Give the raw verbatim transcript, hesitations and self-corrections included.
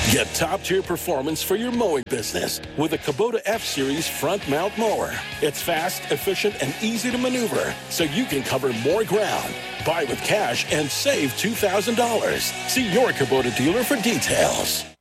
Get top-tier performance for your mowing business with a Kubota F-Series front mount mower. It's fast, efficient, and easy to maneuver, so you can cover more ground. Buy with cash and save two thousand dollars. See your Kubota dealer for details.